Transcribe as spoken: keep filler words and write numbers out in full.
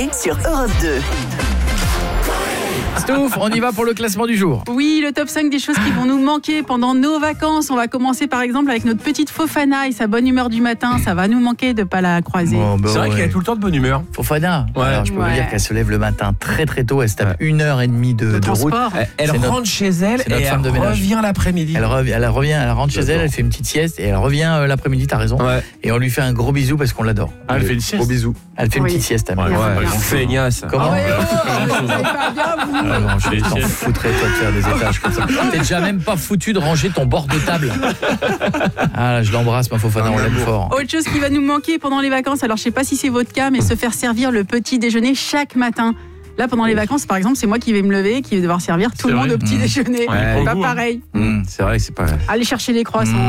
déjeuner sur Europe deux. Stouff, on y va pour le classement du jour. Oui, le top cinq des choses qui vont nous manquer pendant nos vacances. On va commencer par exemple avec notre petite Fofana et sa bonne humeur du matin. Ça va nous manquer de ne pas la croiser. Bon, bah C'est vrai ouais. qu'elle est tout le temps de bonne humeur. Fofana, Ouais. alors je peux Ouais. vous dire qu'elle se lève le matin très très tôt. Elle se tape Ouais. une heure et demie de, De de route. transport. Elle, elle C'est rentre notre- chez elle c'est notre et femme elle de ménage. revient l'après-midi. Elle revient, elle revient, elle rentre chez elle, elle fait une petite sieste et elle revient euh, l'après-midi, t'as raison. Ouais. Et on lui fait un gros bisou parce qu'on l'adore. Ah, elle fait une sieste. Gros bisous. Elle fait Oui. une petite sieste, Ouais, Amélie. ouais, bien. feignasse. Comment Ah ouais, oh, vous savez pas bien, vous. Ah non, je Fait une t'en sieste. foutrais toi de faire des étages comme ça. T'es déjà même pas foutu de ranger ton bord de table. Ah là, je l'embrasse ma Fofana, on l'aime fort. Autre chose qui va nous manquer pendant les vacances, alors je sais pas si c'est votre cas, mais se faire servir le petit déjeuner chaque matin. Là, pendant les vacances, par exemple, c'est moi qui vais me lever, qui vais devoir servir tout C'est le monde vrai. au petit Mmh. déjeuner. Ouais. Pas Pour vous, hein. pareil. Mmh, c'est vrai que c'est pas. Aller chercher les croissants.